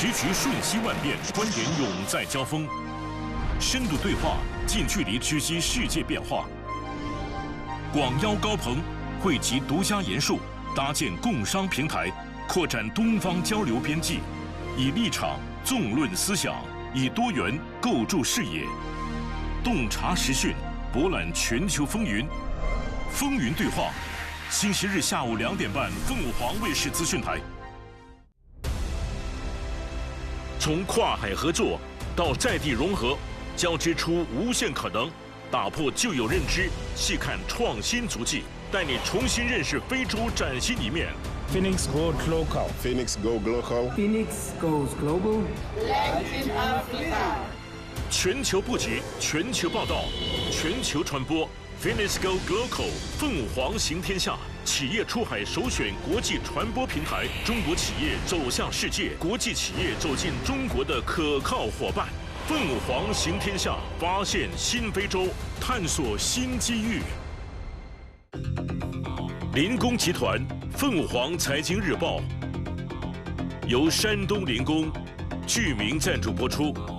时局瞬息万变，观点永在交锋，深度对话，近距离直击世界变化。广邀高朋，汇集独家研述，搭建共商平台，扩展东方交流边际，以立场纵论思想，以多元构筑视野，洞察时讯，博览全球风云。风云对话，星期日下午2点半，凤凰卫视资讯台。从跨海合作到在地融合，交织出无限可能。打破旧有认知，细看创新足迹，带你重新认识非洲崭新一面。 Phoenix goes local. Phoenix go global. Phoenix goes global. Latin Africa. 全球布局，全球报道，全球传播。Phoenix go global， 凤凰行天下。企业出海首选国际传播平台，中国企业走向世界，国际企业走进中国的可靠伙伴。凤凰行天下，发现新非洲，探索新机遇。林工集团凤凰财经日报由山东林工具名赞助播出。